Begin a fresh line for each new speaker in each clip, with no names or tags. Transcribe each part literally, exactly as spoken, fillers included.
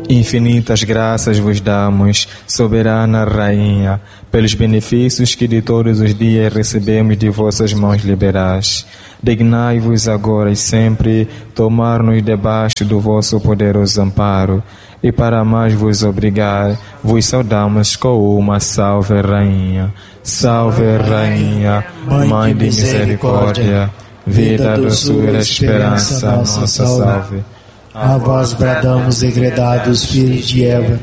Infinitas graças vos damos, soberana Rainha, pelos benefícios que de todos os dias recebemos de vossas mãos liberais. Dignai-vos agora e sempre tomar-nos debaixo do vosso poderoso amparo, e para mais vos obrigar, vos saudamos com uma salve Rainha. Salve Rainha, Mãe de misericórdia, vida, doçura, esperança, nossa salve.
A vós bradamos, degredados filhos de Eva,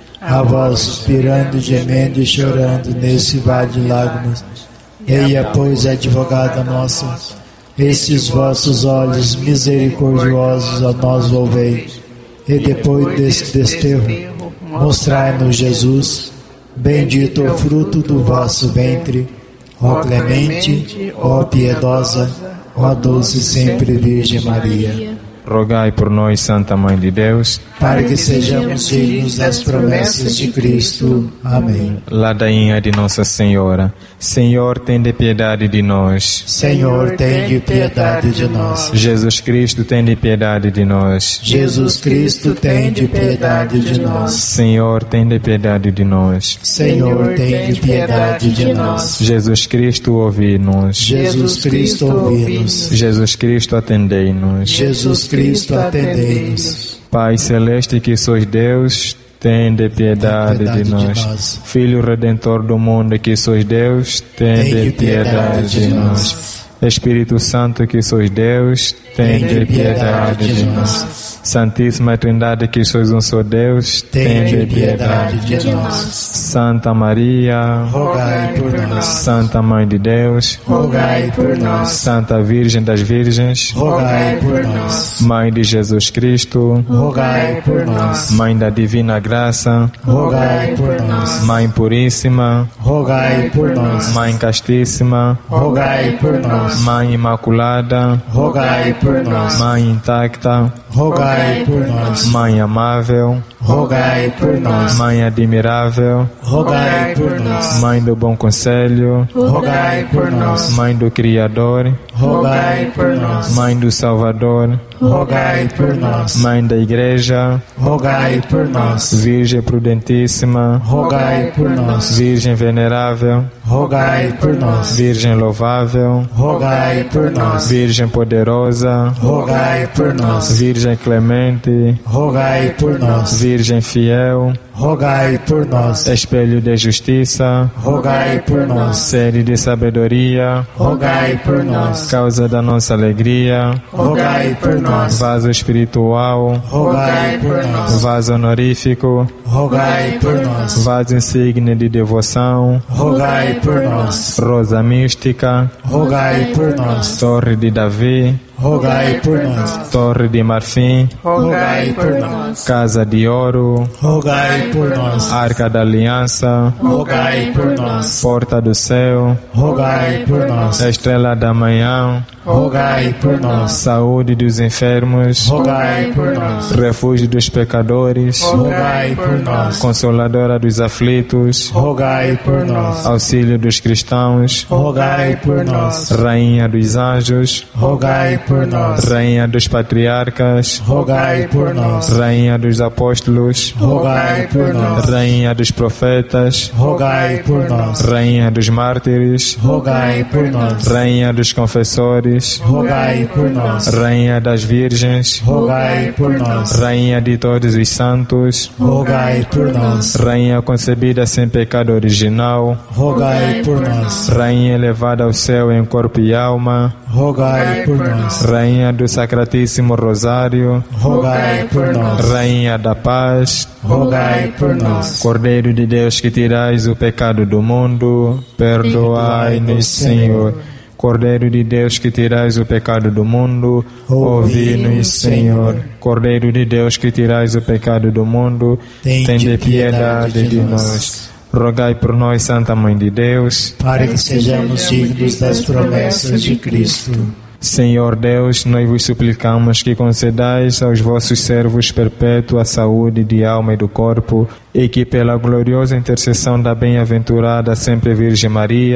a vós suspirando, gemendo e chorando nesse vale de lágrimas. Eia, pois, advogada nossa, estes vossos olhos misericordiosos a nós volvei, e depois deste desterro, mostrai-nos Jesus, bendito o fruto do vosso ventre, ó clemente, ó piedosa, ó doce sempre Virgem Maria.
Rogai por nós, Santa Mãe de Deus,
para que sejamos dignos das promessas de Cristo. Amém.
Ladainha de Nossa Senhora, Senhor, tende piedade de nós.
Senhor, tende piedade de nós.
Jesus Cristo, tende piedade de nós.
Jesus Cristo, tende piedade de nós.
Senhor, tende piedade de nós.
Senhor, tende piedade de nós.
Jesus Cristo, ouvi-nos.
Jesus Cristo, ouvi-nos.
Jesus Cristo, atendei-nos.
Jesus Cristo, atendei-nos.
Pai celeste, que sois Deus, tende piedade, piedade de, nós. de nós. Filho Redentor do mundo, que sois Deus, tende, tende piedade, piedade de, de nós. nós. Espírito Santo, que sois Deus, tende, tende piedade, piedade de nós. nós. Santíssima Trindade, que sois um só Deus, tende, tende piedade, piedade de nós. Santa Maria,
rogai por nós.
Santa Mãe de Deus,
rogai por nós.
Santa Virgem das Virgens,
rogai por nós.
Mãe de Jesus Cristo,
rogai por nós.
Mãe da Divina Graça,
rogai por nós.
Mãe Puríssima,
rogai por nós.
Mãe Castíssima,
rogai por nós.
Mãe Imaculada,
rogai por nós.
Mãe Intacta,
rogai por nós.
Mãe Amável,
rogai por nós.
Mãe Admirável,
rogai por nós.
Mãe do Bom Conselho,
rogai por nós.
Mãe do Criador,
rogai por nós.
Mãe do Salvador,
rogai por nós.
Mãe da Igreja,
rogai por nós.
Virgem Prudentíssima,
rogai por nós.
Virgem Venerável,
rogai por nós.
Virgem Louvável,
rogai por nós.
Virgem Poderosa,
rogai por nós.
Virgem Clemente,
rogai por nós.
Virgem Fiel,
rogai por nós.
Espelho de Justiça,
rogai por nós.
Sede de Sabedoria,
rogai por nós.
Causa da nossa alegria,
rogai por nós.
Vaso espiritual,
rogai por nós.
Vaso honorífico,
rogai por nós.
Vaso insigne de devoção,
rogai por nós.
Rosa mística,
rogai por nós.
Torre de Davi,
rogai por nós.
Torre de marfim,
rogai por nós.
Casa de ouro,
rogai por nós.
Arca da Aliança,
rogai por nós.
Porta do céu,
rogai por nós.
Estrela da manhã,
rogai por nós.
Saúde dos enfermos,
rogai por nós.
Refúgio dos pecadores,
rogai por nós.
Consoladora dos aflitos,
rogai por nós.
Auxílio dos cristãos,
rogai por nós.
Rainha dos anjos,
rogai por nós.
Rainha dos patriarcas,
rogai por nós.
Rainha dos apóstolos,
rogai por nós.
Rainha dos profetas,
rogai por nós.
Rainha dos mártires,
rogai por nós.
Rainha dos confessores,
rogai por nós.
Rainha das virgens,
rogai por nós.
Rainha de todos os santos,
rogai por nós.
Rainha concebida sem pecado original,
rogai por nós.
Rainha elevada ao céu em corpo e alma,
rogai por nós.
Rainha do Sacratíssimo Rosário,
rogai por nós.
Rainha da paz,
rogai por nós.
Cordeiro de Deus, que tirais o pecado do mundo, perdoai-nos, Senhor. Cordeiro de Deus, que tirais o pecado do mundo, ouvi-nos, Senhor. Cordeiro de Deus, que tirais o pecado do mundo, tende piedade de nós. Rogai por nós, Santa Mãe de Deus,
para que sejamos dignos das promessas de Cristo.
Senhor Deus, nós vos suplicamos que concedais aos vossos servos perpétua saúde de alma e do corpo, e que pela gloriosa intercessão da bem-aventurada sempre Virgem Maria,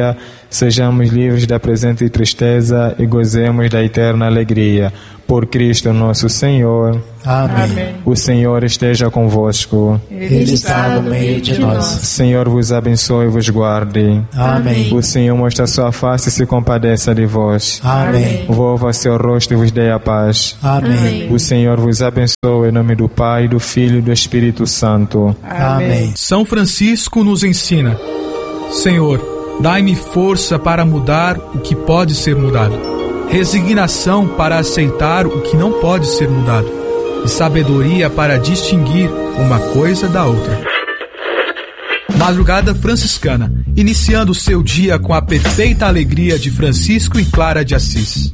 sejamos livres da presente tristeza e gozemos da eterna alegria. Por Cristo nosso Senhor.
Amém.
O Senhor esteja convosco.
Ele está no meio de nós.
Senhor vos abençoe e vos guarde.
Amém.
O Senhor mostre a sua face e se compadeça de vós.
Amém.
Volva seu rosto e vos dê a paz.
Amém.
O Senhor vos abençoe em nome do Pai, do Filho e do Espírito Santo.
Amém.
São Francisco nos ensina: Senhor, dai-me força para mudar o que pode ser mudado, resignação para aceitar o que não pode ser mudado e sabedoria para distinguir uma coisa da outra. Madrugada Franciscana, iniciando o seu dia com a perfeita alegria de Francisco e Clara de Assis.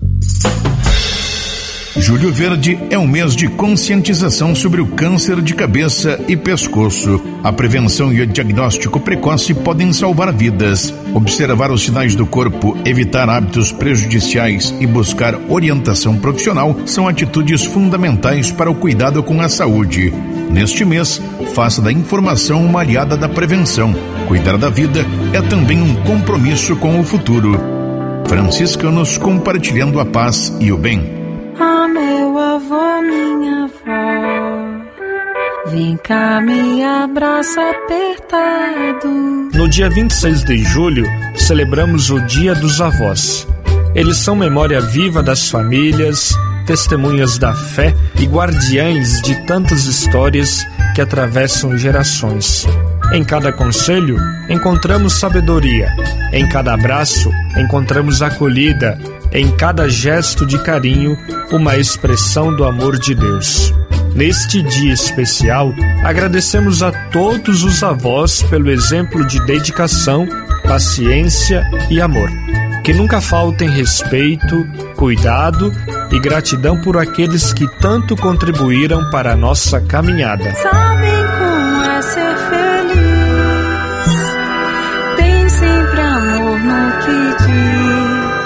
Julho Verde é um mês de conscientização sobre o câncer de cabeça e pescoço. A prevenção e o diagnóstico precoce podem salvar vidas. Observar os sinais do corpo, evitar hábitos prejudiciais e buscar orientação profissional são atitudes fundamentais para o cuidado com a saúde. Neste mês, faça da informação uma aliada da prevenção. Cuidar da vida é também um compromisso com o futuro. Franciscanos compartilhando a paz e o bem.
Ah, meu avô, minha avó, vem cá, me abraça apertado.
No dia vinte e seis de julho, celebramos o Dia dos Avós. Eles são memória viva das famílias, testemunhas da fé e guardiães de tantas histórias que atravessam gerações. Em cada conselho, encontramos sabedoria. Em cada abraço, encontramos acolhida. Em cada gesto de carinho, uma expressão do amor de Deus. Neste dia especial, agradecemos a todos os avós pelo exemplo de dedicação, paciência e amor. Que nunca faltem respeito, cuidado e gratidão por aqueles que tanto contribuíram para a nossa caminhada.
Sabem como é ser feliz, tem sempre amor no que diz.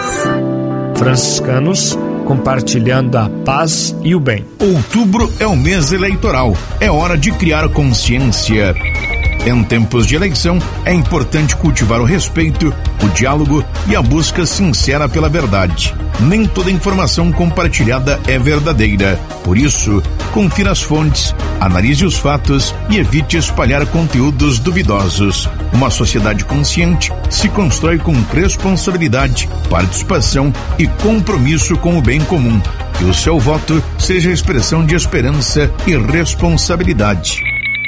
Franciscanos, compartilhando a paz e o bem.
Outubro é o mês eleitoral. É hora de criar consciência. Em tempos de eleição, é importante cultivar o respeito, o diálogo e a busca sincera pela verdade. Nem toda informação compartilhada é verdadeira. Por isso, confira as fontes, analise os fatos e evite espalhar conteúdos duvidosos. Uma sociedade consciente se constrói com responsabilidade, participação e compromisso com o bem comum. Que o seu voto seja expressão de esperança e responsabilidade.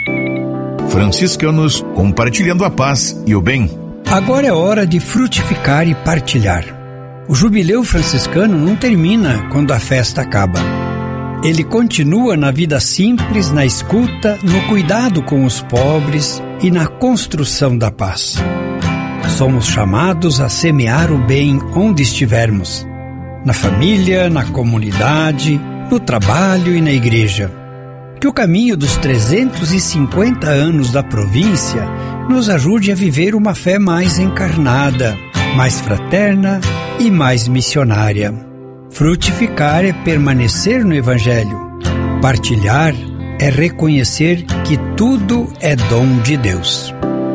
Franciscanos, compartilhando a paz e o bem.
Agora é hora de frutificar e partilhar. O jubileu franciscano não termina quando a festa acaba. Ele continua na vida simples, na escuta, no cuidado com os pobres e na construção da paz. Somos chamados a semear o bem onde estivermos, na família, na comunidade, no trabalho e na igreja. Que o caminho dos trezentos e cinquenta anos da província nos ajude a viver uma fé mais encarnada, mais fraterna e mais missionária. Frutificar é permanecer no Evangelho. Partilhar é reconhecer que tudo é dom de Deus.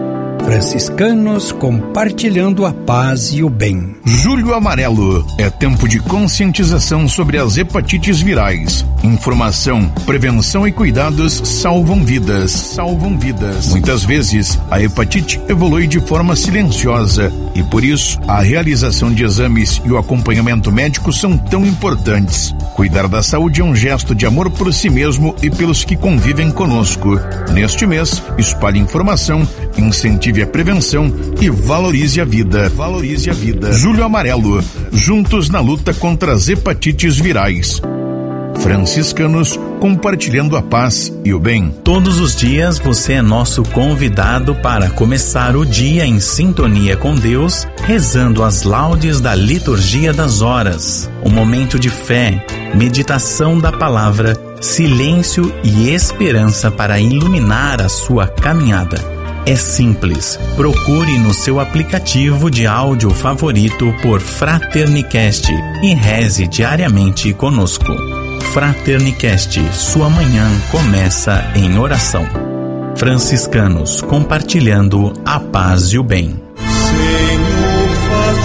Franciscanos compartilhando a paz e o bem.
Julho Amarelo é tempo de conscientização sobre as hepatites virais. Informação, prevenção e cuidados salvam vidas. Salvam vidas. Muitas vezes, a hepatite evolui de forma silenciosa e, por isso, a realização de exames e o acompanhamento médico são tão importantes. Cuidar da saúde é um gesto de amor por si mesmo e pelos que convivem conosco. Neste mês, espalhe informação, incentive a prevenção e valorize a vida. Valorize a vida. Julho Amarelo, juntos na luta contra as hepatites virais. Franciscanos compartilhando a paz e o bem.
Todos os dias você é nosso convidado para começar o dia em sintonia com Deus, rezando as laudes da liturgia das horas. Um momento de fé, meditação da palavra, silêncio e esperança para iluminar a sua caminhada. É simples. Procure no seu aplicativo de áudio favorito por Fraternicast e reze diariamente conosco. Fraternicast, sua manhã começa em oração. Franciscanos compartilhando a paz e o bem.
Senhor, faz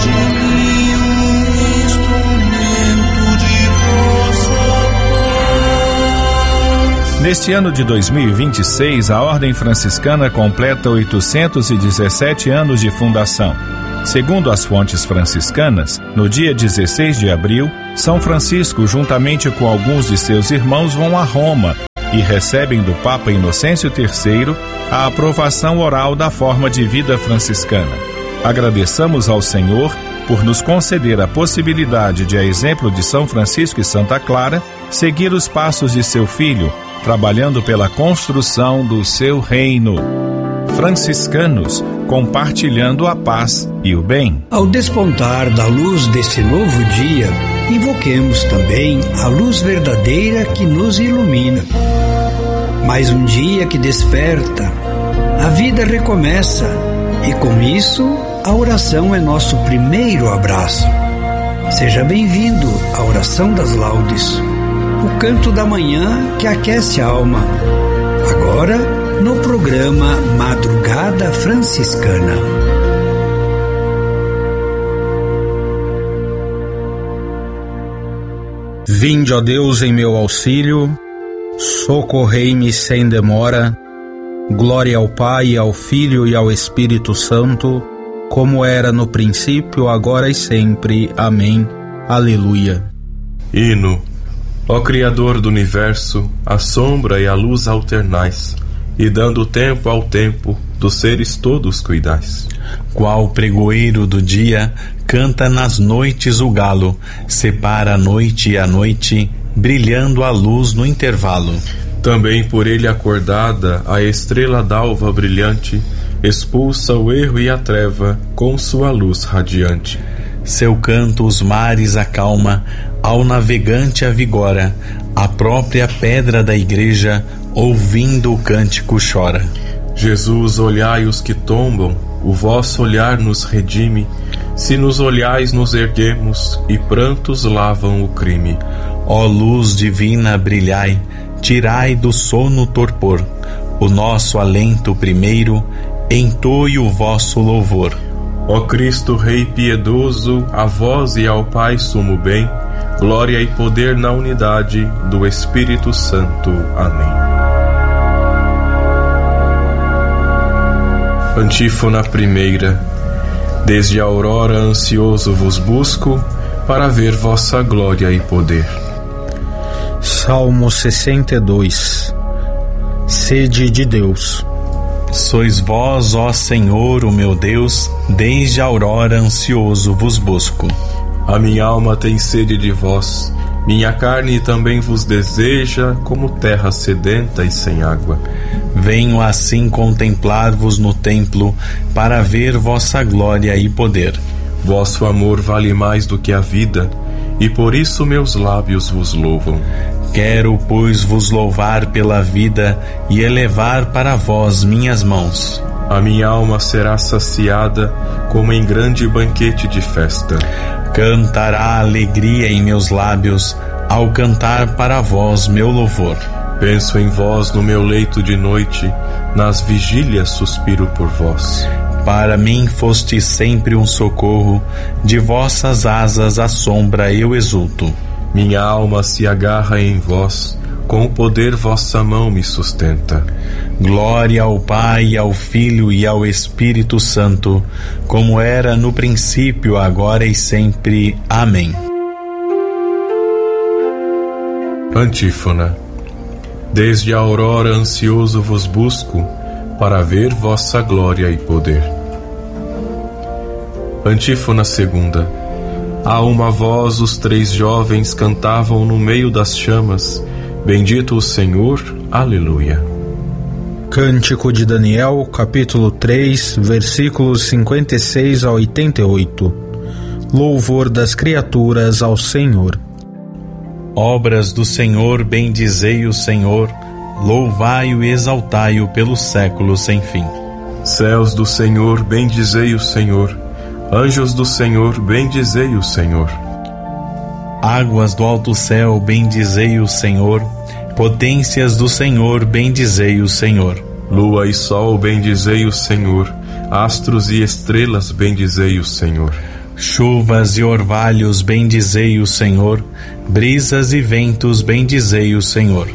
Neste ano de dois mil e vinte e seis, a Ordem Franciscana completa oitocentos e dezessete anos de fundação. Segundo as fontes franciscanas, no dia dezesseis de abril, São Francisco, juntamente com alguns de seus irmãos, vão a Roma e recebem do Papa Inocêncio terceiro a aprovação oral da forma de vida franciscana. Agradeçamos ao Senhor por nos conceder a possibilidade de, a exemplo de São Francisco e Santa Clara, seguir os passos de seu filho, trabalhando pela construção do seu reino. Franciscanos, compartilhando a paz e o bem.
Ao despontar da luz desse novo dia, invoquemos também a luz verdadeira que nos ilumina. Mais um dia que desperta, a vida recomeça, e com isso, a oração é nosso primeiro abraço. Seja bem-vindo à Oração das Laudes, o canto da manhã que aquece a alma. Agora, no programa Madrugada Franciscana.
Vinde, ó Deus, em meu auxílio, socorrei-me sem demora. Glória ao Pai, ao Filho e ao Espírito Santo, como era no princípio, agora e sempre. Amém. Aleluia.
Hino. Ó Criador do Universo, a sombra e a luz alternais, e dando tempo ao tempo, dos seres todos cuidais.
Qual pregoeiro do dia, canta nas noites o galo, separa a noite e a noite, brilhando a luz no intervalo.
Também por ele acordada, a estrela d'alva brilhante, expulsa o erro e a treva, com sua luz radiante.
Seu canto os mares acalma, ao navegante avigora, a própria pedra da igreja, ouvindo o cântico chora.
Jesus, olhai os que tombam, o vosso olhar nos redime, se nos olhais nos erguemos, e prantos lavam o crime.
Ó luz divina, brilhai, tirai do sono torpor, o nosso alento primeiro, entoe o vosso louvor.
Ó Cristo Rei piedoso, a vós e ao Pai sumo bem, glória e poder na unidade do Espírito Santo. Amém. Antífona primeira. Desde a aurora ansioso vos busco, para ver vossa glória e poder.
Salmo sessenta e dois. Sede de Deus.
Sois vós, ó Senhor, o meu Deus, desde a aurora ansioso vos busco.
A minha alma tem sede de vós, minha carne também vos deseja, como terra sedenta e sem água.
Venho assim contemplar-vos no templo, para ver vossa glória e poder.
Vosso amor vale mais do que a vida, e por isso meus lábios vos louvam.
Quero, pois, vos louvar pela vida e elevar para vós minhas mãos.
A minha alma será saciada como em grande banquete de festa.
Cantará alegria em meus lábios ao cantar para vós meu louvor.
Penso em vós no meu leito de noite, nas vigílias suspiro por vós.
Para mim foste sempre um socorro, de vossas asas à sombra eu exulto.
Minha alma se agarra em vós, com o poder vossa mão me sustenta.
Glória ao Pai, ao Filho e ao Espírito Santo, como era no princípio, agora e sempre. Amém.
Antífona. Desde a aurora ansioso vos busco, para ver vossa glória e poder. Antífona segunda. A uma voz os três jovens cantavam no meio das chamas, bendito o Senhor, aleluia.
Cântico de Daniel, capítulo três, versículos cinquenta e seis a oitenta e oito. Louvor das criaturas ao Senhor.
Obras do Senhor, bendizei o Senhor, louvai-o e exaltai-o pelos séculos sem fim.
Céus do Senhor, bendizei o Senhor. Anjos do Senhor, bendizei o Senhor.
Águas do alto céu, bendizei o Senhor. Potências do Senhor, bendizei o Senhor.
Lua e sol, bendizei o Senhor. Astros e estrelas, bendizei o Senhor.
Chuvas e orvalhos, bendizei o Senhor. Brisas e ventos, bendizei o Senhor.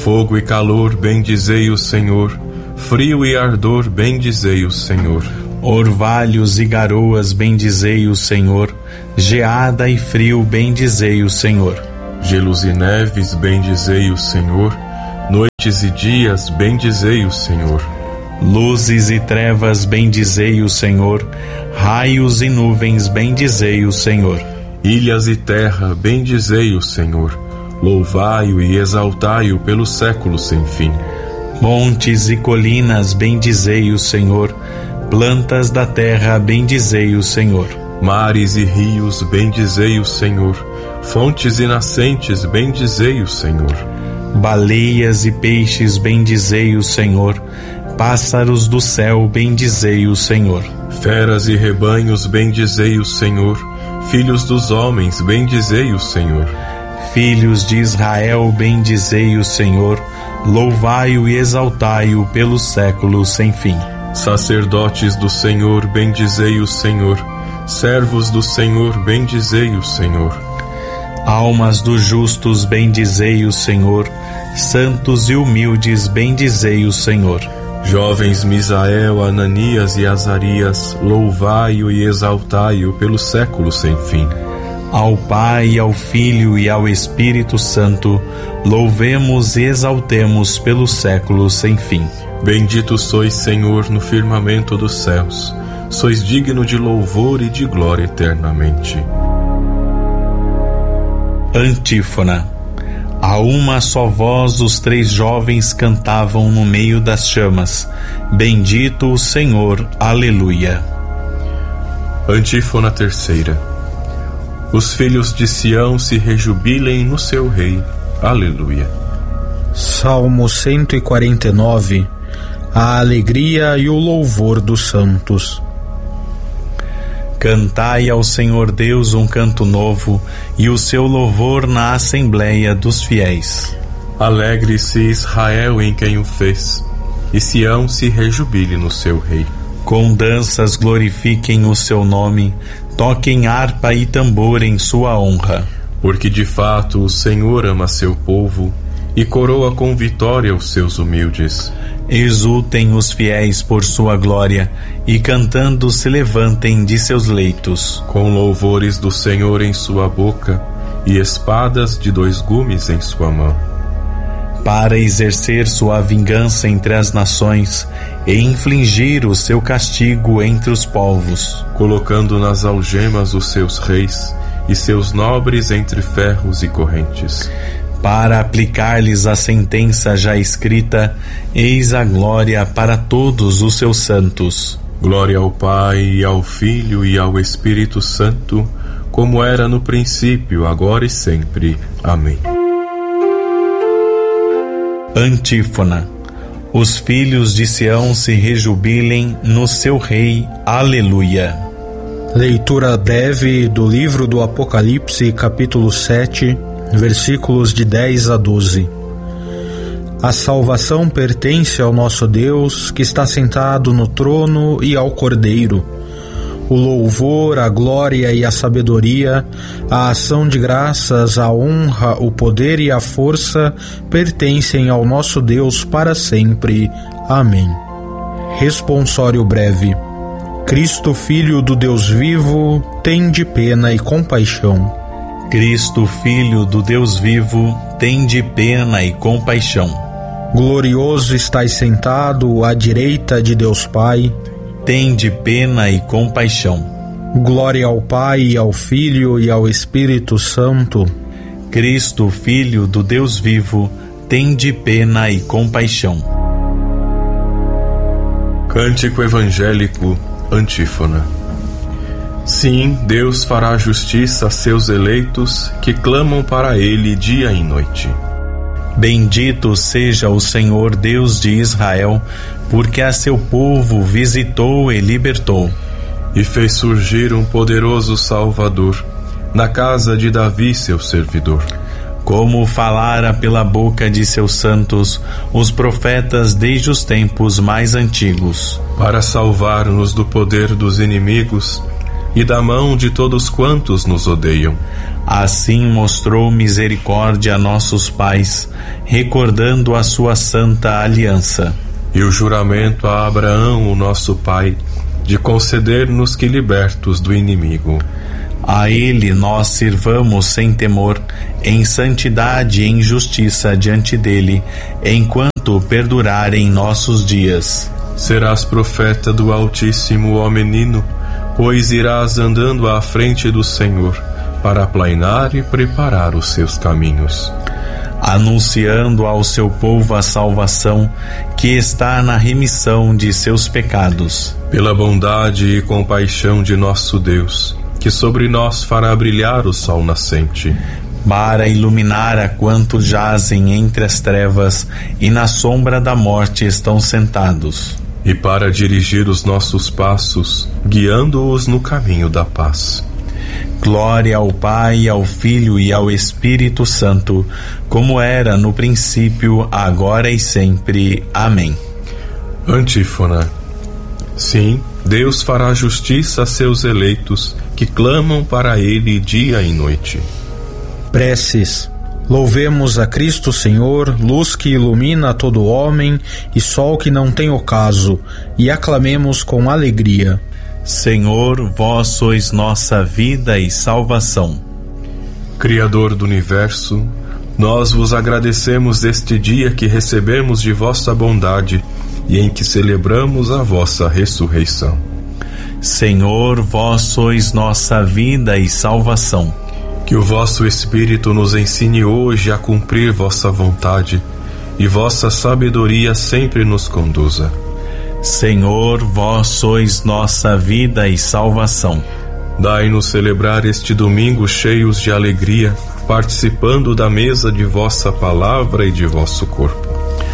Fogo e calor, bendizei o Senhor. Frio e ardor, bendizei o Senhor.
Orvalhos e garoas, bendizei o Senhor. Geada e frio, bendizei o Senhor.
Gelos e neves, bendizei o Senhor. Noites e dias, bendizei o Senhor.
Luzes e trevas, bendizei o Senhor. Raios e nuvens, bendizei o Senhor.
Ilhas e terra, bendizei o Senhor. Louvai-o e exaltai-o pelos séculos sem fim.
Montes e colinas, bendizei o Senhor. Plantas da terra, bendizei o Senhor.
Mares e rios, bendizei o Senhor. Fontes e nascentes, bendizei o Senhor.
Baleias e peixes, bendizei o Senhor. Pássaros do céu, bendizei o Senhor.
Feras e rebanhos, bendizei o Senhor. Filhos dos homens, bendizei o Senhor.
Filhos de Israel, bendizei o Senhor. Louvai-o e exaltai-o pelos séculos sem fim.
Sacerdotes do Senhor, bendizei o Senhor. Servos do Senhor, bendizei o Senhor.
Almas dos justos, bendizei o Senhor. Santos e humildes, bendizei o Senhor.
Jovens Misael, Ananias e Azarias, louvai-o e exaltai-o pelos séculos sem fim.
Ao Pai, ao Filho e ao Espírito Santo, louvemos e exaltemos pelos séculos sem fim.
Bendito sois, Senhor, no firmamento dos céus. Sois digno de louvor e de glória eternamente.
Antífona. A uma só voz os três jovens cantavam no meio das chamas: Bendito o Senhor, aleluia.
Antífona terceira. Os filhos de Sião se rejubilem no seu rei, aleluia.
Salmo cento e quarenta e nove. A alegria e o louvor dos santos.
Cantai ao Senhor Deus um canto novo, e o seu louvor na assembleia dos fiéis.
Alegre-se Israel em quem o fez, e Sião se rejubile no seu rei.
Com danças glorifiquem o seu nome, toquem harpa e tambor em sua honra.
Porque de fato o Senhor ama seu povo, e coroa com vitória os seus humildes.
Exultem os fiéis por sua glória, e cantando se levantem de seus leitos.
Com louvores do Senhor em sua boca, e espadas de dois gumes em sua mão.
Para exercer sua vingança entre as nações, e infligir o seu castigo entre os povos.
Colocando nas algemas os seus reis, e seus nobres entre ferros e correntes.
Para aplicar-lhes a sentença já escrita, eis a glória para todos os seus santos.
Glória ao Pai, e ao Filho, e ao Espírito Santo, como era no princípio, agora e sempre. Amém.
Antífona. Os filhos de Sião se rejubilem no seu rei. Aleluia.
Leitura breve do livro do Apocalipse, capítulo sete, versículos de dez a doze. A salvação pertence ao nosso Deus, que está sentado no trono, e ao Cordeiro. O louvor, a glória e a sabedoria, a ação de graças, a honra, o poder e a força pertencem ao nosso Deus para sempre. Amém. Responsório breve. Cristo, Filho do Deus vivo, tende pena e compaixão.
Cristo, Filho do Deus vivo, tende pena e compaixão.
Glorioso estás sentado à direita de Deus Pai,
tende pena e compaixão.
Glória ao Pai, e ao Filho e ao Espírito Santo.
Cristo, Filho do Deus vivo, tende pena e compaixão.
Cântico evangélico, antífona. Sim, Deus fará justiça a seus eleitos, que clamam para Ele dia e noite.
Bendito seja o Senhor Deus de Israel, porque a seu povo visitou e libertou.
E fez surgir um poderoso Salvador, na casa de Davi seu servidor.
Como falara pela boca de seus santos, os profetas desde os tempos mais antigos.
Para salvar-nos do poder dos inimigos, e da mão de todos quantos nos odeiam.
Assim mostrou misericórdia a nossos pais, recordando a sua santa aliança.
E o juramento a Abraão, o nosso pai, de conceder-nos que libertos do inimigo.
A ele nós sirvamos sem temor, em santidade e em justiça diante dele, enquanto perdurarem nossos dias.
Serás profeta do Altíssimo, ó menino, pois irás andando à frente do Senhor, para aplainar e preparar os seus caminhos,
anunciando ao seu povo a salvação que está na remissão de seus pecados.
Pela bondade e compaixão de nosso Deus, que sobre nós fará brilhar o sol nascente,
para iluminar a quantos jazem entre as trevas e na sombra da morte estão sentados,
e para dirigir os nossos passos, guiando-os no caminho da paz.
Glória ao Pai, ao Filho e ao Espírito Santo, como era no princípio, agora e sempre. Amém.
Antífona. Sim, Deus fará justiça a seus eleitos, que clamam para Ele dia e noite.
Preces. Louvemos a Cristo Senhor, luz que ilumina todo homem e sol que não tem ocaso, e aclamemos com alegria.
Senhor, vós sois nossa vida e salvação.
Criador do universo, nós vos agradecemos este dia que recebemos de vossa bondade e em que celebramos a vossa ressurreição.
Senhor, vós sois nossa vida e salvação.
Que o vosso Espírito nos ensine hoje a cumprir vossa vontade e vossa sabedoria sempre nos conduza.
Senhor, vós sois nossa vida e salvação.
Dai-nos celebrar este domingo cheios de alegria, participando da mesa de vossa palavra e de vosso corpo.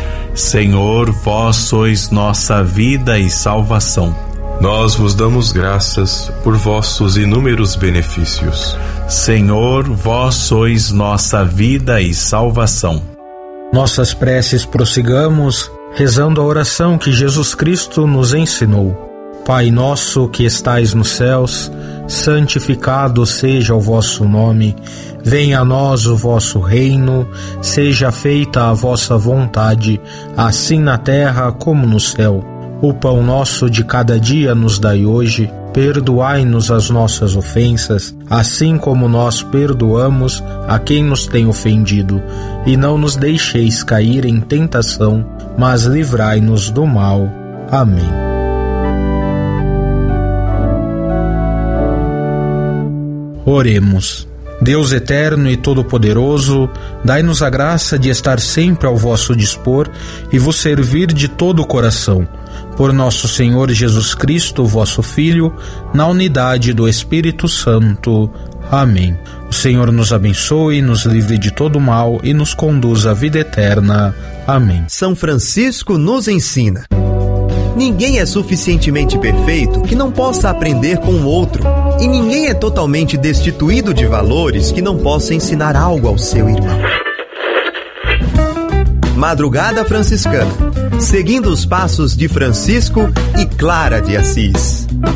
Senhor, vós sois nossa vida e salvação.
Nós vos damos graças por vossos inúmeros benefícios.
Senhor, vós sois nossa vida e salvação.
Nossas preces prossigamos, rezando a oração que Jesus Cristo nos ensinou. Pai nosso que estais nos céus, santificado seja o vosso nome. Venha a nós o vosso reino, seja feita a vossa vontade, assim na terra como no céu. O pão nosso de cada dia nos dai hoje, perdoai-nos as nossas ofensas, assim como nós perdoamos a quem nos tem ofendido, e não nos deixeis cair em tentação, mas livrai-nos do mal. Amém. Oremos. Deus eterno e todo-poderoso, dai-nos a graça de estar sempre ao vosso dispor e vos servir de todo o coração. Por nosso Senhor Jesus Cristo, vosso Filho, na unidade do Espírito Santo. Amém. O Senhor nos abençoe, nos livre de todo mal e nos conduz à vida eterna. Amém.
São Francisco nos ensina: ninguém é suficientemente perfeito que não possa aprender com o outro, e ninguém é totalmente destituído de valores que não possa ensinar algo ao seu irmão. Madrugada Franciscana, seguindo os passos de Francisco e Clara de Assis.